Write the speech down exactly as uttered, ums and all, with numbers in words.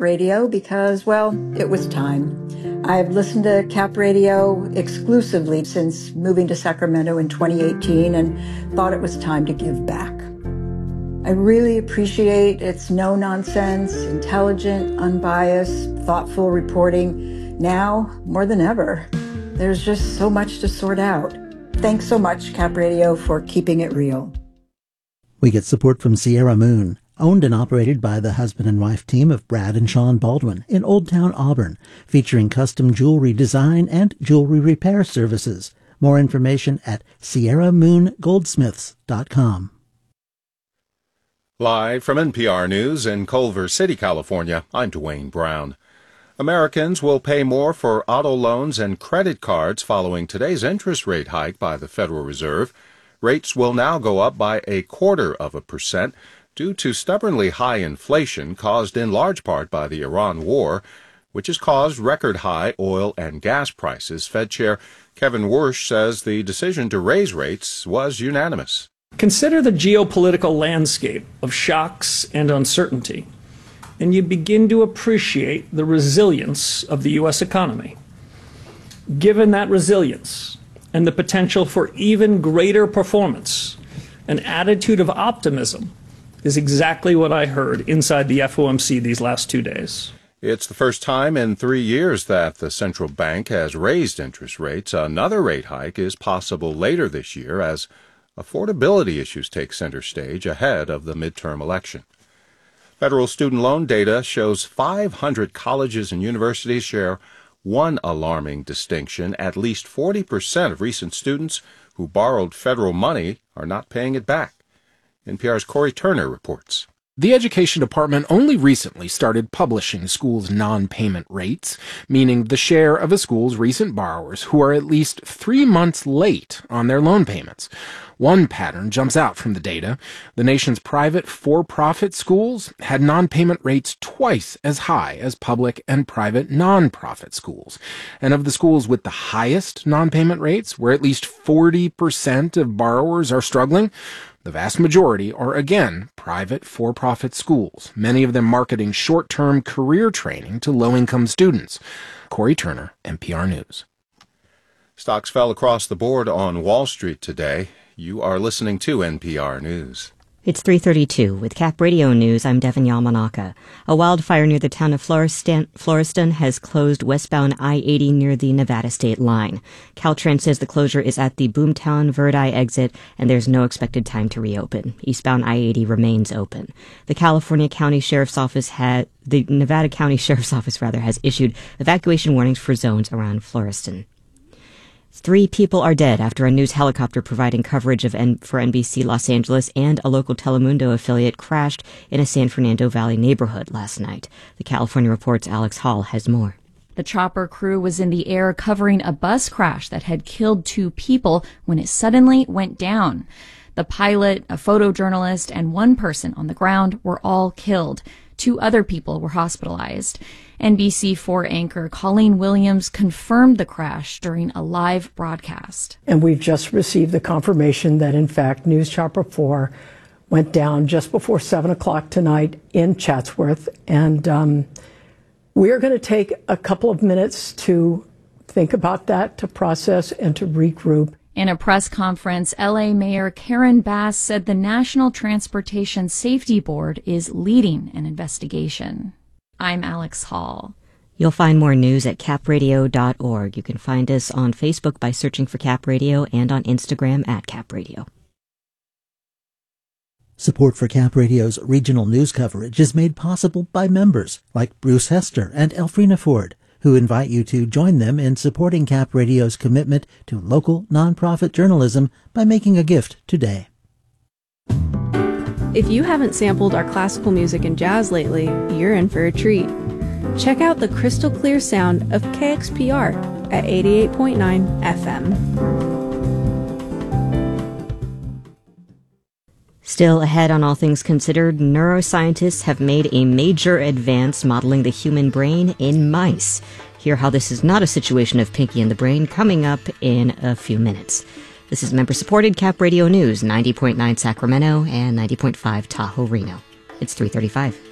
Radio because, well, it was time. I've listened to Cap Radio exclusively since moving to Sacramento in twenty eighteen and thought it was time to give back. I really appreciate its no-nonsense, intelligent, unbiased, thoughtful reporting. Now, more than ever, there's just so much to sort out. Thanks so much, Cap Radio, for keeping it real. We get support from Sierra Moon, owned and operated by the husband and wife team of Brad and Sean Baldwin in Old Town Auburn, featuring custom jewelry design and jewelry repair services. More information at sierra moon goldsmiths dot com. Live from N P R News in Culver City, California, I'm Dwayne Brown. Americans will pay more for auto loans and credit cards following today's interest rate hike by the Federal Reserve. Rates will now go up by a quarter of a percent due to stubbornly high inflation caused in large part by the Iran war, which has caused record-high oil and gas prices. Fed Chair Kevin Warsh says the decision to raise rates was unanimous. Consider the geopolitical landscape of shocks and uncertainty, and you begin to appreciate the resilience of the U S economy. Given that resilience and the potential for even greater performance, an attitude of optimism is exactly what I heard inside the F O M C these last two days. It's the first time in three years that the central bank has raised interest rates. Another rate hike is possible later this year as affordability issues take center stage ahead of the midterm election. Federal student loan data shows five hundred colleges and universities share one alarming distinction. At least forty percent of recent students who borrowed federal money are not paying it back. N P R's Corey Turner reports. The Education Department only recently started publishing schools' non-payment rates, meaning the share of a school's recent borrowers who are at least three months late on their loan payments. One pattern jumps out from the data. The nation's private for-profit schools had non-payment rates twice as high as public and private non-profit schools. And of the schools with the highest non-payment rates, where at least forty percent of borrowers are struggling, the vast majority are, again, private for-profit schools, many of them marketing short-term career training to low-income students. Corey Turner, N P R News. Stocks fell across the board on Wall Street today. You are listening to N P R News. It's three thirty-two. With Cap Radio News, I'm Devin Yamanaka. A wildfire near the town of Florestan, Florestan has closed westbound I eighty near the Nevada state line. Caltrans says the closure is at the Boomtown Verdi exit, and there's no expected time to reopen. Eastbound I eighty remains open. The California County Sheriff's Office had, the Nevada County Sheriff's Office rather, has issued evacuation warnings for zones around Florestan. Three people are dead after a news helicopter providing coverage of N- for N B C Los Angeles and a local Telemundo affiliate crashed in a San Fernando Valley neighborhood last night. The California Report's Alex Hall has more. The chopper crew was in the air covering a bus crash that had killed two people when it suddenly went down. The pilot, a photojournalist, and one person on the ground were all killed. Two other people were hospitalized. N B C four anchor Colleen Williams confirmed the crash during a live broadcast. And we've just received the confirmation that, in fact, News Chopper four went down just before seven o'clock tonight in Chatsworth. And um, we're going to take a couple of minutes to think about that, to process, and to regroup. In a press conference, L A Mayor Karen Bass said the National Transportation Safety Board is leading an investigation. I'm Alex Hall. You'll find more news at cap radio dot org. You can find us on Facebook by searching for Cap Radio and on Instagram at Cap Radio. Support for Cap Radio's regional news coverage is made possible by members like Bruce Hester and Elfrina Ford, who invite you to join them in supporting Cap Radio's commitment to local nonprofit journalism by making a gift today. If you haven't sampled our classical music and jazz lately, you're in for a treat. Check out the crystal clear sound of K X P R at eighty-eight point nine F M. Still ahead on All Things Considered, neuroscientists have made a major advance modeling the human brain in mice. Hear how this is not a situation of Pinky and the Brain coming up in a few minutes. This is member-supported Cap Radio News, ninety point nine Sacramento and ninety point five Tahoe Reno. It's three thirty-five.